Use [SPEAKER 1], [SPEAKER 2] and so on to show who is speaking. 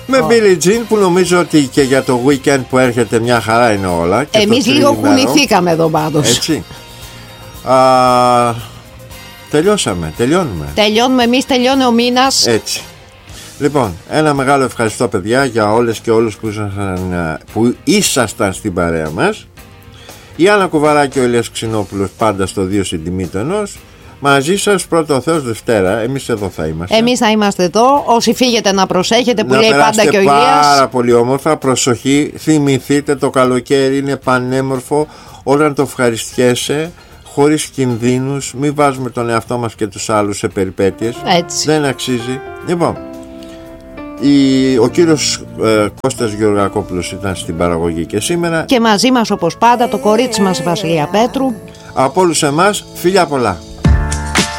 [SPEAKER 1] Με Billie Jean, που νομίζω ότι και για το weekend που έρχεται μια χαρά είναι όλα.
[SPEAKER 2] Εμείς λίγο κουνηθήκαμε εδώ πάντως.
[SPEAKER 1] Έτσι. Τελειώνουμε.
[SPEAKER 2] Εμείς, τελειώνει ο μήνας.
[SPEAKER 1] Έτσι. Λοιπόν, ένα μεγάλο ευχαριστώ, παιδιά, για όλες και όλους που ήσασταν στην παρέα μας. Η Άννα Κουβαράκη, ο Ηλίας Ξινόπουλος, πάντα στο 2 στην τιμή του ενός. Μαζί σας, πρώτο ο Θεός, Δευτέρα. Εμείς εδώ θα είμαστε.
[SPEAKER 2] Εμείς θα είμαστε εδώ. Όσοι φύγετε να προσέχετε, που λέει πάντα και ο Ηλίας.
[SPEAKER 1] Πάρα πολύ όμορφα. Προσοχή. Θυμηθείτε, το καλοκαίρι είναι πανέμορφο. Όταν το ευχαριστιέσαι, χωρίς κινδύνους. Μην βάζουμε τον εαυτό μας και τους άλλους σε περιπέτειες.
[SPEAKER 2] Έτσι.
[SPEAKER 1] Δεν αξίζει. Λοιπόν, ο κύριος Κώστας Γεωργακόπουλος ήταν στην παραγωγή και σήμερα.
[SPEAKER 2] Και μαζί μας όπως πάντα το κορίτσι μας, η Βασιλεία Πέτρου.
[SPEAKER 1] Από όλους εμάς, φιλιά πολλά.